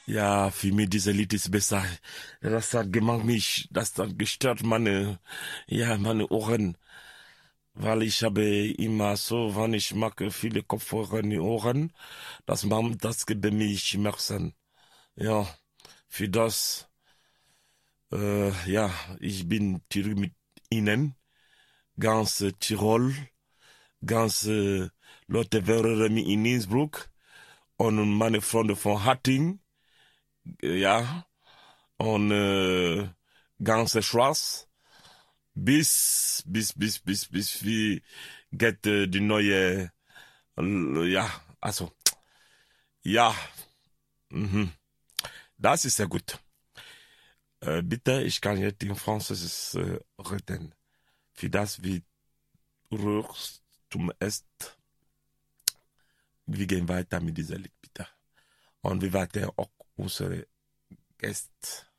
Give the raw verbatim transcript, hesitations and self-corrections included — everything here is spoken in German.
Ja, für mich diese Lied ist besser. Das hat gemacht mich, das hat gestört meine, ja, meine Ohren. Weil ich habe immer so, wenn ich mag, viele Kopfhörer in die Ohren, das macht, das gibt mir Schmerzen. Ja, für das, äh, ja, ich bin zurück mit Ihnen, ganz äh, Tirol, ganz äh, Leute wären in Innsbruck und meine Freunde von Hatting, äh, ja, und äh, ganze Schwarz, bis, bis, bis, bis, bis wie geht äh, die neue, äh, ja, also, ja, mhm. Das ist sehr gut. Äh, bitte, ich kann jetzt in Französisch äh, reden. Für das wir rührst zum Est, wir gehen weiter mit dieser Lied, bitte. Und wir warten auch unsere Gäste.